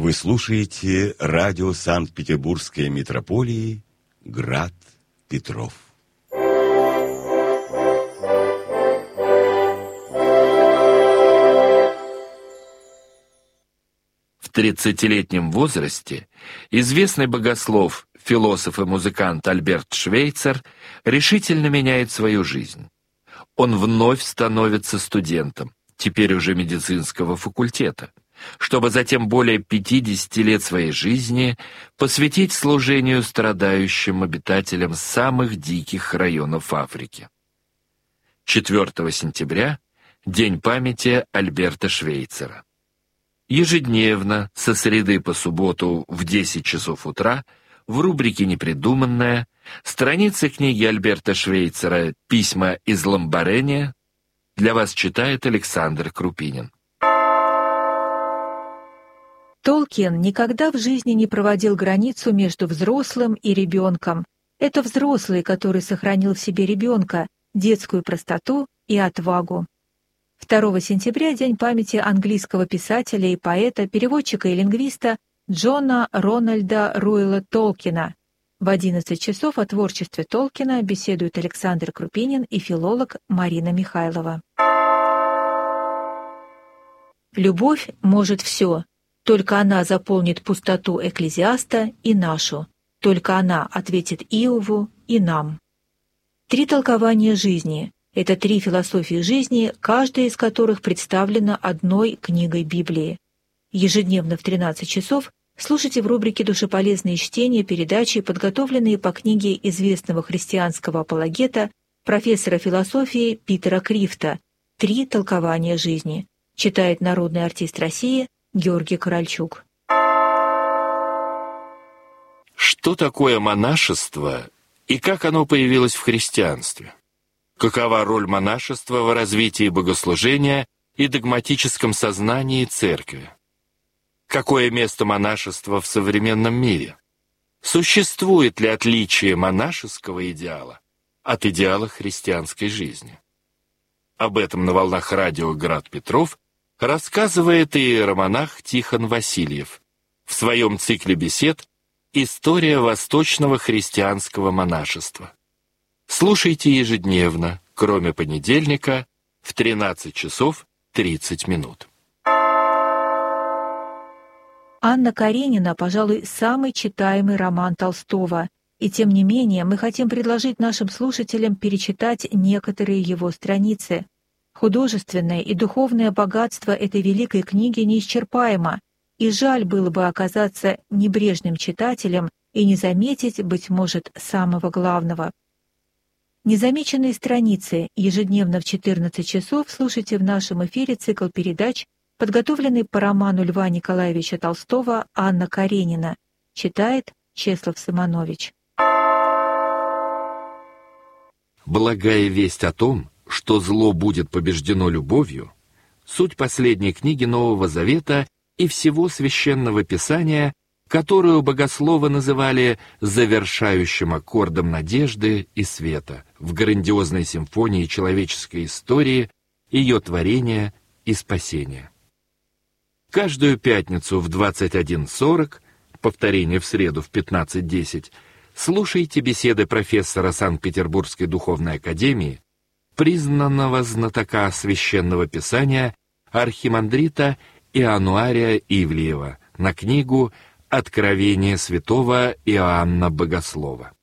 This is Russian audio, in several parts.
Вы слушаете радио Санкт-Петербургской митрополии «Град Петров». В 30-летнем возрасте известный богослов, философ и музыкант Альберт Швейцер решительно меняет свою жизнь. Он вновь становится студентом, теперь уже медицинского факультета, чтобы затем более 50 лет своей жизни посвятить служению страдающим обитателям самых диких районов Африки. 4 сентября – День памяти Альберта Швейцера. Ежедневно, со среды по субботу в 10 часов утра, в рубрике «Непридуманное» страницы книги Альберта Швейцера «Письма из Ламбарения» для вас читает Александр Крупинин. Толкин никогда в жизни не проводил границу между взрослым и ребенком. Это взрослый, который сохранил в себе ребенка, детскую простоту и отвагу. 2 сентября – День памяти английского писателя и поэта, переводчика и лингвиста Джона Рональда Руэлла Толкина. В 11 часов о творчестве Толкина беседуют Александр Крупинин и филолог Марина Михайлова. Любовь может все. Только она заполнит пустоту Экклезиаста и нашу. Только она ответит Иову и нам. 3 толкования жизни. Это 3 философии жизни, каждая из которых представлена одной книгой Библии. Ежедневно в 13 часов слушайте в рубрике «Душеполезные чтения» передачи, подготовленные по книге известного христианского апологета, профессора философии Питера Крифта «3 толкования жизни». Читает народный артист России Георгий Корольчук. Что такое монашество и как оно появилось в христианстве? Какова роль монашества в развитии богослужения и догматическом сознании церкви? Какое место монашества в современном мире? Существует ли отличие монашеского идеала от идеала христианской жизни? Об этом на волнах радио «Град Петров» рассказывает иеромонах Тихон Васильев в своем цикле бесед «История восточного христианского монашества». Слушайте ежедневно, кроме понедельника, в 13 часов 30 минут. Анна Каренина, пожалуй, самый читаемый роман Толстого, и тем не менее мы хотим предложить нашим слушателям перечитать некоторые его страницы. Художественное и духовное богатство этой великой книги неисчерпаемо, и жаль было бы оказаться небрежным читателем и не заметить, быть может, самого главного. Незамеченные страницы ежедневно в 14 часов слушайте в нашем эфире цикл передач, подготовленный по роману Льва Николаевича Толстого «Анна Каренина». Читает Чеслав Симонович. Благая весть о том, что зло будет побеждено любовью, суть последней книги Нового Завета и всего Священного Писания, которую богословы называли завершающим аккордом надежды и света в грандиозной симфонии человеческой истории, ее творения и спасения. Каждую пятницу в 21:40, повторение в среду в 15:10, слушайте беседы профессора Санкт-Петербургской духовной академии, признанного знатока Священного Писания архимандрита Иоаннуария Ивлеева на книгу «Откровение святого Иоанна Богослова».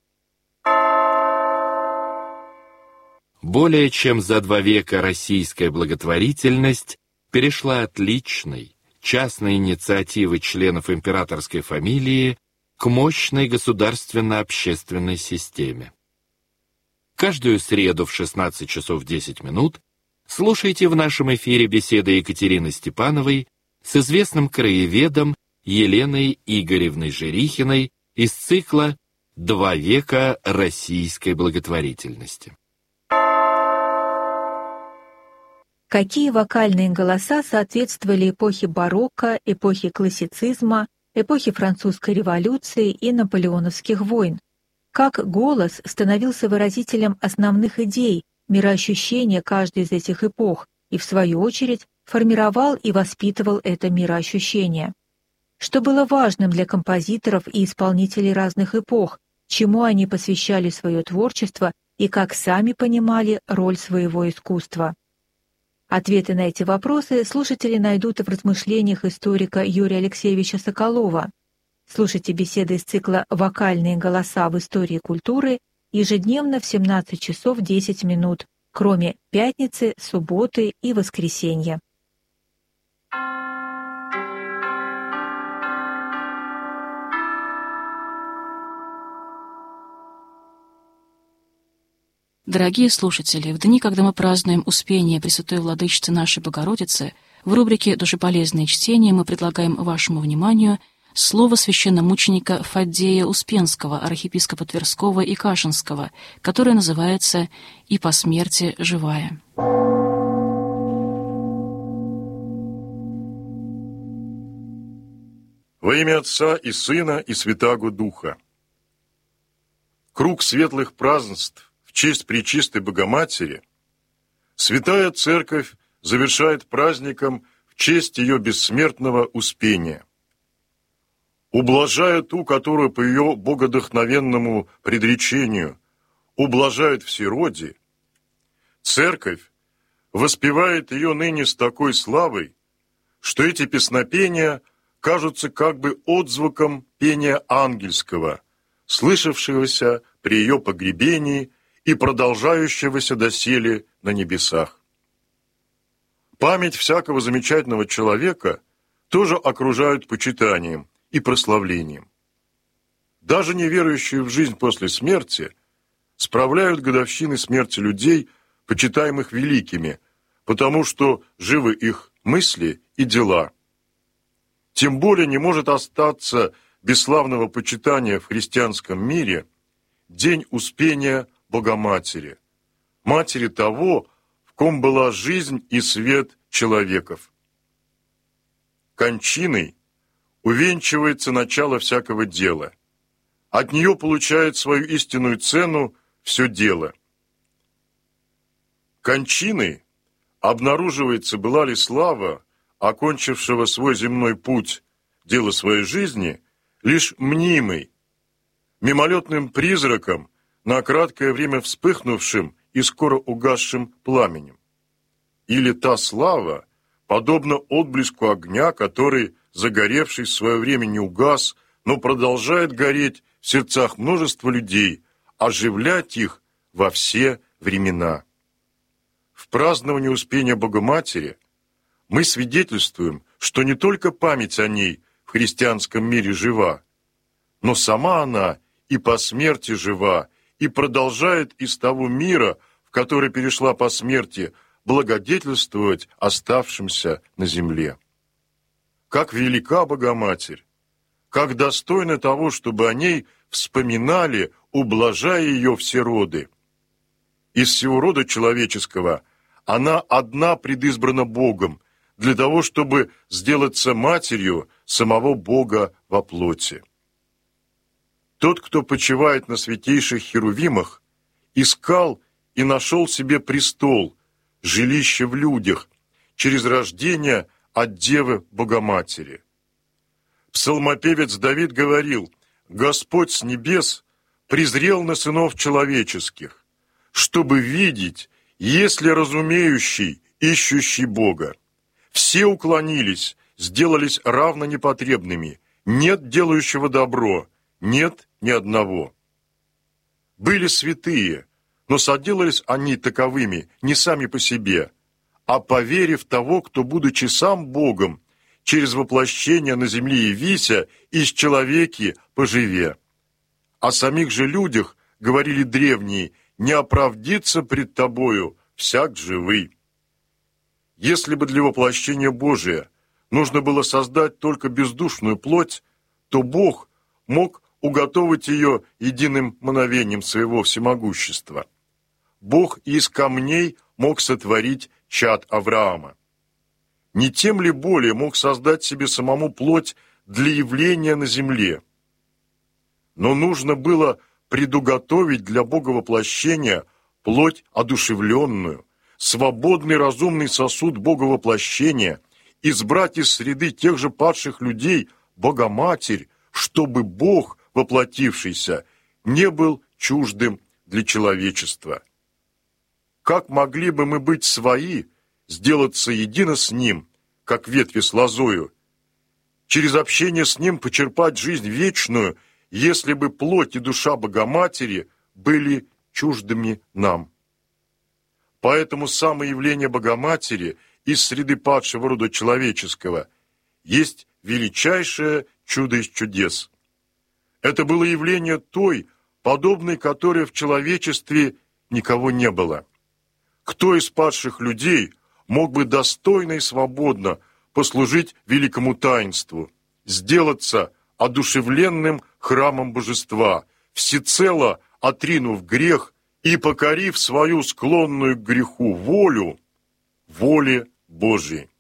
Более чем за 2 века российская благотворительность перешла от личной, частной инициативы членов императорской фамилии к мощной государственно-общественной системе. Каждую среду в 16 часов 10 минут слушайте в нашем эфире беседы Екатерины Степановой с известным краеведом Еленой Игоревной Жирихиной из цикла «2 века российской благотворительности». Какие вокальные голоса соответствовали эпохе барокко, эпохе классицизма, эпохе французской революции и наполеоновских войн? Как голос становился выразителем основных идей, мироощущения каждой из этих эпох и, в свою очередь, формировал и воспитывал это мироощущение? что было важным для композиторов и исполнителей разных эпох, чему они посвящали свое творчество и как сами понимали роль своего искусства. Ответы на эти вопросы слушатели найдут в размышлениях историка Юрия Алексеевича Соколова. Слушайте беседы из цикла «Вокальные голоса в истории культуры» ежедневно в 17 часов 10 минут, кроме пятницы, субботы и воскресенья. Дорогие слушатели, в дни, когда мы празднуем Успение Пресвятой Владычицы нашей Богородицы, в рубрике «Душеполезные чтения» мы предлагаем вашему вниманию слово священномученика Фаддея Успенского, архиепископа Тверского и Кашинского, которое называется «И по смерти живая». Во имя Отца и Сына и Святаго Духа. Круг светлых празднеств в честь Пречистой Богоматери Святая Церковь завершает праздником в честь ее бессмертного Успения. Ублажая ту, которую по ее богодохновенному предречению ублажают в сироде, Церковь воспевает ее ныне с такой славой, что эти песнопения кажутся как бы отзвуком пения ангельского, слышавшегося при ее погребении и продолжающегося доселе на небесах. Память всякого замечательного человека тоже окружают почитанием и прославлением. Даже неверующие в жизнь после смерти справляют годовщины смерти людей, почитаемых великими, потому что живы их мысли и дела. Тем более не может остаться без славного почитания в христианском мире День Успения Богоматери, Матери того, в ком была жизнь и свет человеков. Кончиной увенчивается начало всякого дела. От нее получает свою истинную цену все дело. Кончиной обнаруживается, была ли слава окончившего свой земной путь, дело своей жизни, лишь мнимой, мимолетным призраком, на краткое время вспыхнувшим и скоро угасшим пламенем. Или та слава, подобно отблеску огня, который, загоревший в свое время, не угас, но продолжает гореть в сердцах множества людей, оживлять их во все времена. В праздновании Успения Богоматери мы свидетельствуем, что не только память о ней в христианском мире жива, но сама она и по смерти жива, и продолжает из того мира, в который перешла по смерти, благодетельствовать оставшимся на земле. Как велика Богоматерь, как достойна того, чтобы о ней вспоминали, ублажая ее все роды. Из всего рода человеческого она одна предизбрана Богом для того, чтобы сделаться матерью самого Бога во плоти. Тот, кто почивает на святейших херувимах, искал и нашел себе престол, жилище в людях, через рождение от Девы Богоматери. Псалмопевец Давид говорил: «Господь с небес презрел на сынов человеческих, чтобы видеть, есть ли разумеющий, ищущий Бога. Все уклонились, сделались равно непотребными, нет делающего добро, нет ни одного». Были святые, но соделались они таковыми не сами по себе, а по вере в того, кто, будучи сам Богом, через воплощение на земле явися, из человеки поживе. О самих же людях говорили древние: «Не оправдится пред тобою всяк живый». Если бы для воплощения Божия нужно было создать только бездушную плоть, то Бог мог уготовить ее единым мгновением своего всемогущества. Бог из камней мог сотворить чад Авраама. Не тем ли более мог создать себе самому плоть для явления на земле? Но нужно было предуготовить для Бога воплощения плоть одушевленную, свободный разумный сосуд Бога воплощения, избрать из среды тех же падших людей Богоматерь, чтобы Бог, воплотившийся, не был чуждым для человечества. Как могли бы мы быть свои, сделаться едино с Ним, как ветви с лозою, через общение с Ним почерпать жизнь вечную, если бы плоть и душа Богоматери были чуждыми нам? Поэтому самое явление Богоматери из среды падшего рода человеческого есть величайшее чудо из чудес. Это было явление той, подобной которой в человечестве никого не было. Кто из падших людей мог бы достойно и свободно послужить великому таинству, сделаться одушевленным храмом божества, всецело отринув грех и покорив свою склонную к греху волю, воле Божией?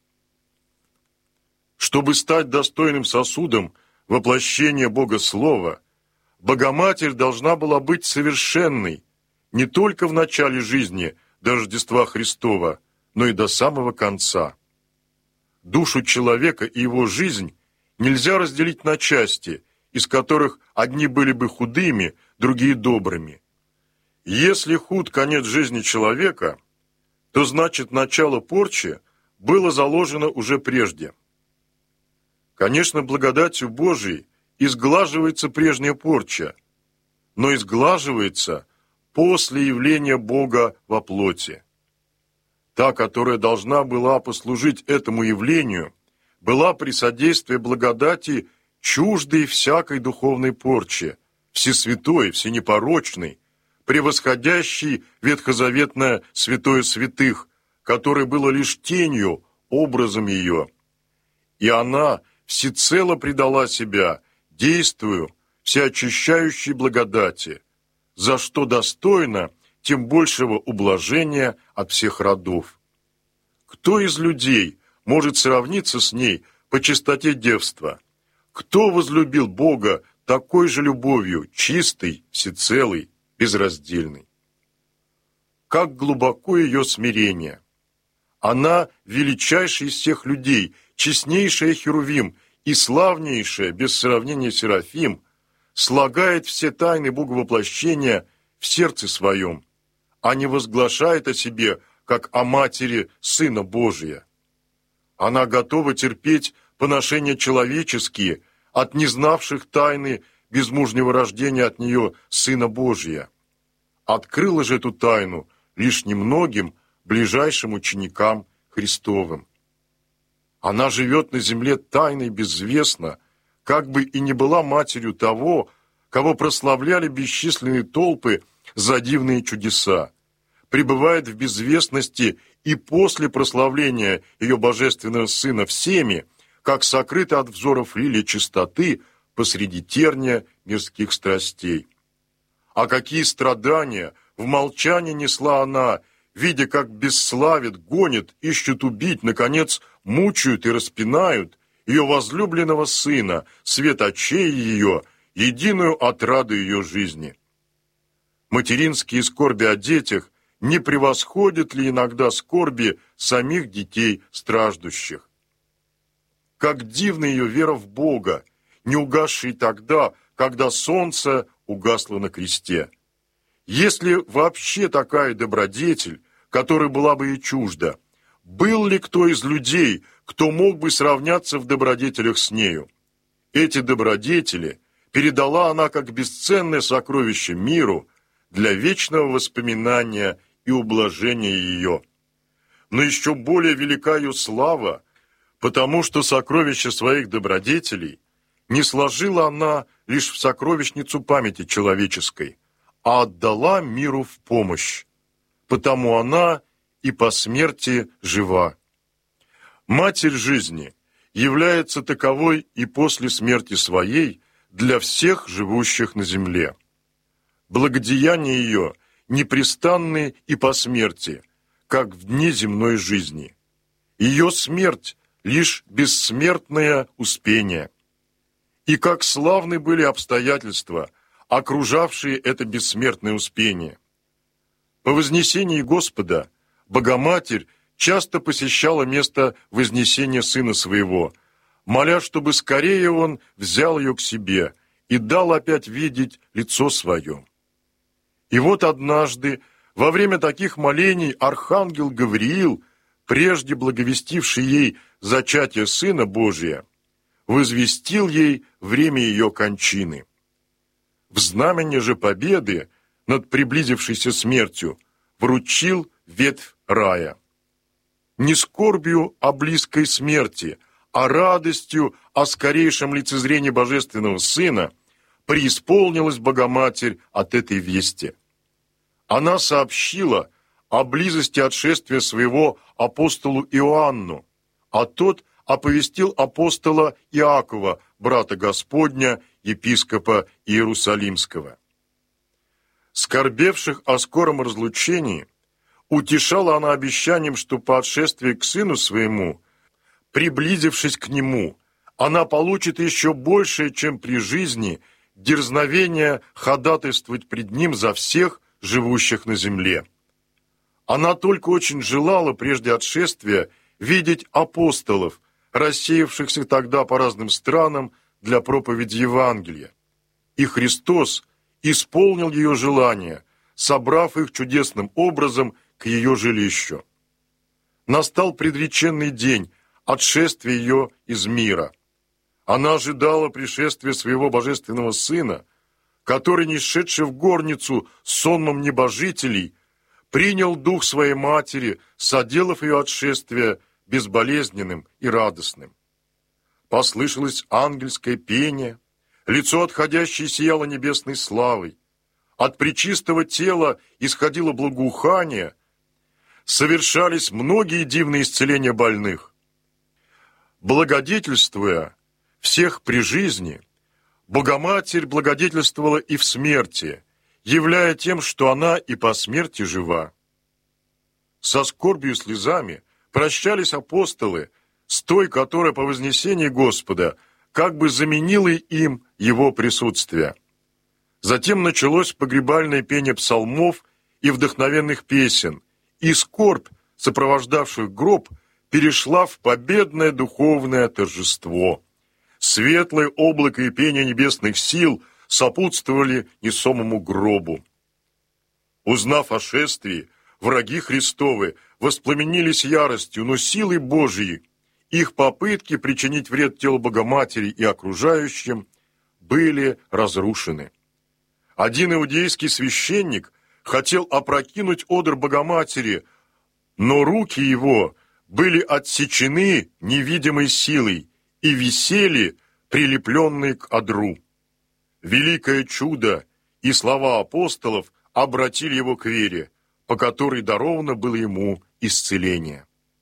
Чтобы стать достойным сосудом воплощения Бога Слова, Богоматерь должна была быть совершенной не только в начале жизни до Рождества Христова, но и до самого конца. Душу человека и его жизнь нельзя разделить на части, из которых одни были бы худыми, другие добрыми. Если худ конец жизни человека, то значит начало порчи было заложено уже прежде. Конечно, благодатью Божией изглаживается прежняя порча, но изглаживается после явления Бога во плоти. Та, которая должна была послужить этому явлению, была при содействии благодати чуждой всякой духовной порчи, всесвятой, всенепорочной, превосходящей ветхозаветное святое святых, которое было лишь тенью, образом ее. И она всецело предала себя действию всеочищающей благодати, за что достойно тем большего ублажения от всех родов. Кто из людей может сравниться с ней по чистоте девства? Кто возлюбил Бога такой же любовью, чистой, всецелой, безраздельной? Как глубоко ее смирение! Она величайшая из всех людей, честнейшая Херувим и славнейшая, без сравнения Серафим, слагает все тайны Боговоплощения в сердце своем, а не возглашает о себе, как о матери Сына Божия. Она готова терпеть поношения человеческие от незнавших тайны безмужнего рождения от нее Сына Божия. Открыла же эту тайну лишь немногим ближайшим ученикам Христовым. Она живет на земле тайно и безвестно, как бы и не была матерью того, кого прославляли бесчисленные толпы за дивные чудеса, пребывает в безвестности и после прославления ее божественного Сына всеми, как сокрыта от взоров лилия чистоты посреди терния мирских страстей. А какие страдания в молчании несла она, видя, как бесславят, гонят, ищут убить, наконец, мучают и распинают ее возлюбленного Сына, свет очей ее, единую отраду ее жизни. Материнские скорби о детях не превосходят ли иногда скорби самих детей страждущих? Как дивна ее вера в Бога, не угасшей тогда, когда солнце угасло на кресте. Есть ли вообще такая добродетель, которая была бы ей чужда? Был ли кто из людей, кто мог бы сравняться в добродетелях с нею? Эти добродетели передала она как бесценное сокровище миру для вечного воспоминания и ублажения ее. Но еще более велика ее слава, потому что сокровища своих добродетелей не сложила она лишь в сокровищницу памяти человеческой, а отдала миру в помощь, потому она и по смерти жива. Матерь жизни является таковой и после смерти своей для всех живущих на земле. Благодеяния ее непрестанны и по смерти, как в дни земной жизни. Ее смерть — лишь бессмертное успение. И как славны были обстоятельства, окружавшие это бессмертное успение. По вознесении Господа Богоматерь часто посещала место вознесения Сына Своего, моля, чтобы скорее он взял ее к себе и дал опять видеть лицо свое. И вот однажды, во время таких молений, архангел Гавриил, прежде благовестивший ей зачатие Сына Божия, возвестил ей время ее кончины. В знамение же победы над приблизившейся смертью вручил ветвь рая. Не скорбью о близкой смерти, а радостью о скорейшем лицезрении Божественного Сына преисполнилась Богоматерь от этой вести. Она сообщила о близости отшествия своего апостолу Иоанну, а тот оповестил апостола Иакова, брата Господня, епископа Иерусалимского. Скорбевших о скором разлучении утешала она обещанием, что по отшествии к сыну своему, приблизившись к нему, она получит еще большее, чем при жизни, дерзновение ходатайствовать пред ним за всех живущих на земле. Она только очень желала прежде отшествия видеть апостолов, рассеявшихся тогда по разным странам для проповеди Евангелия. И Христос исполнил ее желание, собрав их чудесным образом к ее жилищу. Настал предреченный день отшествия ее из мира. Она ожидала пришествия своего Божественного Сына, который, не шедший в горницу с сонмом небожителей, принял дух своей матери, соделав ее отшествие безболезненным и радостным. Послышалось ангельское пение, лицо отходящее сияло небесной славой, от пречистого тела исходило благоухание, совершались многие дивные исцеления больных. Благодетельствуя всех при жизни, Богоматерь благодетельствовала и в смерти, являя тем, что она и по смерти жива. Со скорбью и слезами прощались апостолы с той, которая по вознесении Господа как бы заменила им его присутствие. Затем началось погребальное пение псалмов и вдохновенных песен, и скорбь, сопровождавших гроб, перешла в победное духовное торжество. Светлое облако и пение небесных сил сопутствовали несомому гробу. Узнав о шествии, враги Христовы воспламенились яростью, но силой Божией их попытки причинить вред телу Богоматери и окружающим были разрушены. Один иудейский священник хотел опрокинуть одр Богоматери, но руки его были отсечены невидимой силой и висели, прилепленные к одру. Великое чудо и слова апостолов обратили его к вере, по которой даровано было ему исцеление.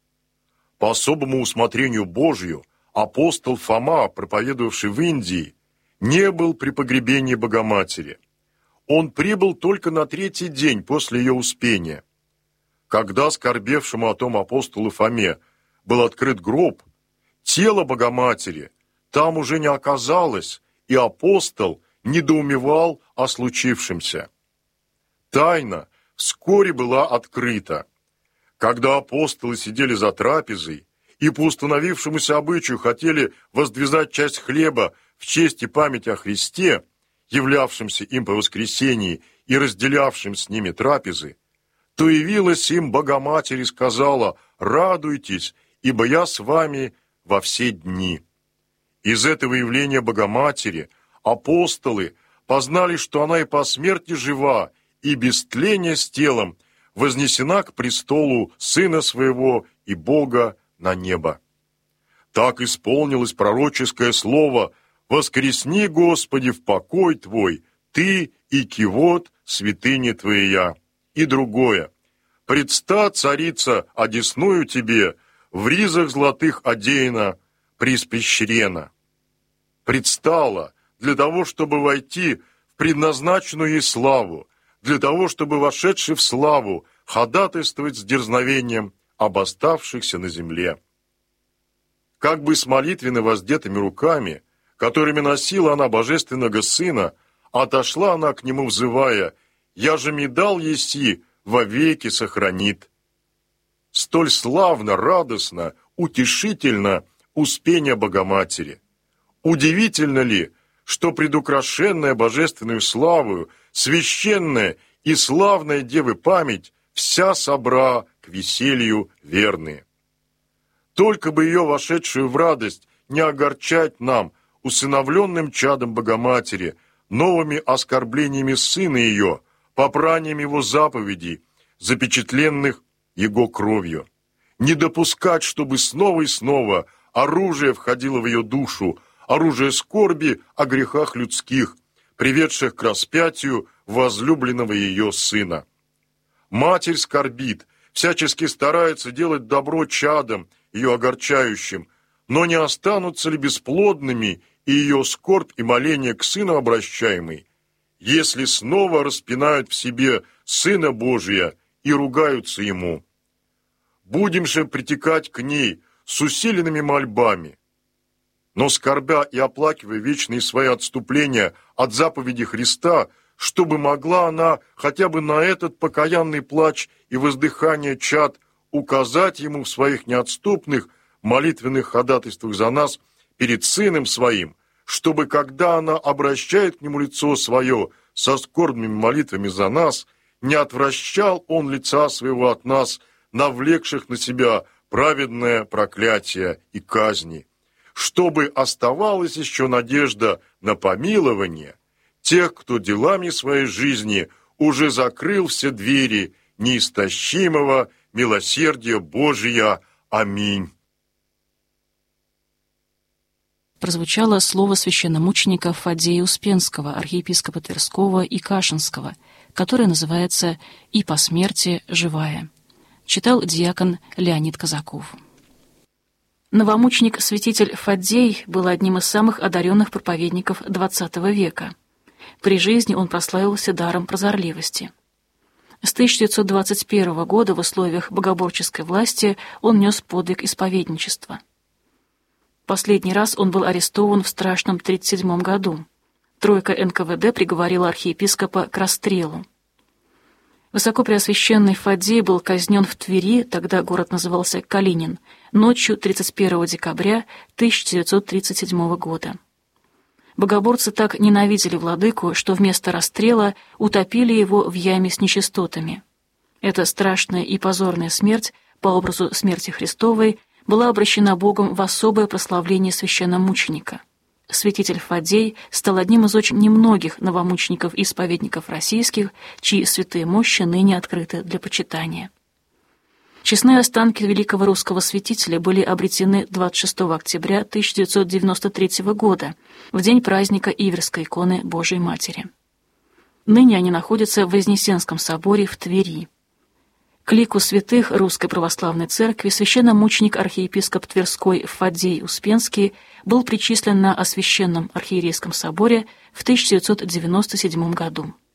По особому усмотрению Божию апостол Фома, проповедовавший в Индии, не был при погребении Богоматери. Он прибыл только на 3-й день после ее успения. Когда скорбевшему о том апостолу Фоме был открыт гроб, тело Богоматери там уже не оказалось, и апостол недоумевал о случившемся. Тайна вскоре была открыта. Когда апостолы сидели за трапезой и по установившемуся обычаю хотели воздвизать часть хлеба в честь и память о Христе, являвшемся им по воскресении и разделявшим с ними трапезы, то явилась им Богоматерь и сказала: «Радуйтесь, ибо я с вами во все дни». Из этого явления Богоматери апостолы познали, что она и по смерти жива, и без тления с телом вознесена к престолу Сына Своего и Бога на небо. Так исполнилось пророческое слово: «Воскресни, Господи, в покой Твой, Ты и кивот святыни Твоя». И другое: «Предста, царица, одесную Тебе, в ризах золотых одеяна, приспещрена». Предстала для того, чтобы войти в предназначенную ей славу, для того, чтобы, вошедший в славу, ходатайствовать с дерзновением об оставшихся на земле. Как бы с молитвенно воздетыми руками, которыми носила она Божественного Сына, отошла она к Нему, взывая: «Я же ми дал еси, вовеки сохранит». Столь славно, радостно, утешительно Успения Богоматери. Удивительно ли, что предукрашенная божественную славою, священная и славная Девы память вся собра к веселью верные. Только бы ее, вошедшую в радость, не огорчать нам, усыновленным чадом Богоматери, новыми оскорблениями Сына ее, попранием Его заповедей, запечатленных Его кровью. Не допускать, чтобы снова и снова оружие входило в ее душу, оружие скорби о грехах людских, приведших к распятию возлюбленного ее Сына. Матерь скорбит, всячески старается делать добро чадам, ее огорчающим, но не останутся ли бесплодными и ее скорбь и моление к Сыну обращаемый, если снова распинают в себе Сына Божия и ругаются Ему? Будем же притекать к ней с усиленными мольбами, но скорбя и оплакивая вечные свои отступления от заповеди Христа, чтобы могла она хотя бы на этот покаянный плач и воздыхание чад указать Ему в своих неотступных молитвенных ходатайствах за нас перед Сыном Своим, чтобы, когда она обращает к Нему лицо Свое со скорбными молитвами за нас, не отвращал Он лица Своего от нас, навлекших на себя праведное проклятие и казни, чтобы оставалась еще надежда на помилование тех, кто делами своей жизни уже закрыл все двери неистощимого милосердия Божия. Аминь. Прозвучало слово священномученика Фаддея Успенского, архиепископа Тверского и Кашинского, которое называется «И по смерти живая». Читал диакон Леонид Казаков. Новомученик-святитель Фаддей был одним из самых одаренных проповедников XX века. При жизни он прославился даром прозорливости. С 1921 года в условиях богоборческой власти он нес подвиг исповедничества. Последний раз он был арестован в страшном 1937 году. Тройка НКВД приговорила архиепископа к расстрелу. Высокопреосвященный Фаддей был казнен в Твери, тогда город назывался Калинин, ночью 31 декабря 1937 года. Богоборцы так ненавидели владыку, что вместо расстрела утопили его в яме с нечистотами. Эта страшная и позорная смерть, по образу смерти Христовой, была обращена Богом в особое прославление священномученика. Святитель Фаддей стал одним из очень немногих новомучеников и исповедников российских, чьи святые мощи ныне открыты для почитания. Честные останки великого русского святителя были обретены 26 октября 1993 года, в день праздника Иверской иконы Божией Матери. Ныне они находятся в Вознесенском соборе в Твери. К лику святых Русской Православной Церкви священномученик архиепископ Тверской Фаддей Успенский был причислен на Освященном архиерейском соборе в 1997 году.